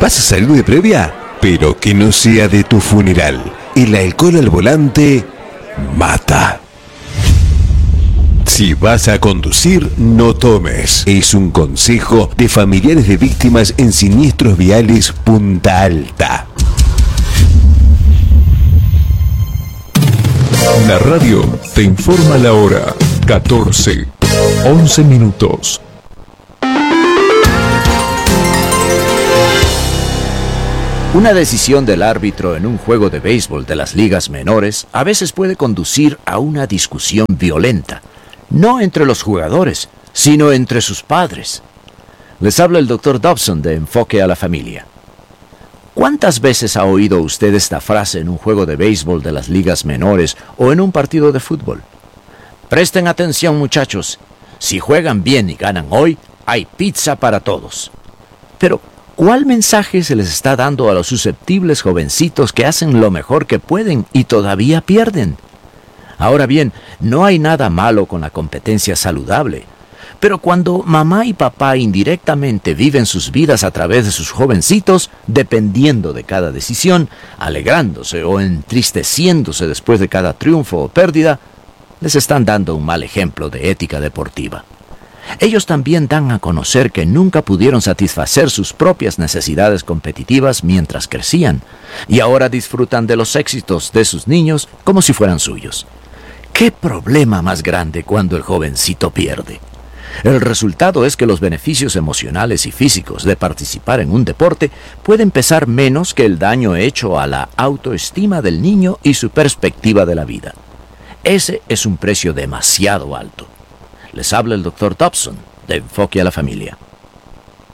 ¿Vas a salir de previa? Pero que no sea de tu funeral. El alcohol al volante mata. Si vas a conducir, no tomes. Es un consejo de familiares de víctimas en siniestros viales Punta Alta. La radio te informa la hora. 14:11 minutos. Una decisión del árbitro en un juego de béisbol de las ligas menores a veces puede conducir a una discusión violenta, no entre los jugadores, sino entre sus padres. Les habla el Dr. Dobson de Enfoque a la Familia. ¿Cuántas veces ha oído usted esta frase en un juego de béisbol de las ligas menores o en un partido de fútbol? Presten atención, muchachos. Si juegan bien y ganan hoy, hay pizza para todos. Pero, ¿cuál mensaje se les está dando a los susceptibles jovencitos que hacen lo mejor que pueden y todavía pierden? Ahora bien, no hay nada malo con la competencia saludable. Pero cuando mamá y papá indirectamente viven sus vidas a través de sus jovencitos, dependiendo de cada decisión, alegrándose o entristeciéndose después de cada triunfo o pérdida, les están dando un mal ejemplo de ética deportiva. Ellos también dan a conocer que nunca pudieron satisfacer sus propias necesidades competitivas mientras crecían, y ahora disfrutan de los éxitos de sus niños como si fueran suyos. ¿Qué problema más grande cuando el jovencito pierde? El resultado es que los beneficios emocionales y físicos de participar en un deporte pueden pesar menos que el daño hecho a la autoestima del niño y su perspectiva de la vida. Ese es un precio demasiado alto. Les habla el Dr. Dobson de Enfoque a la Familia.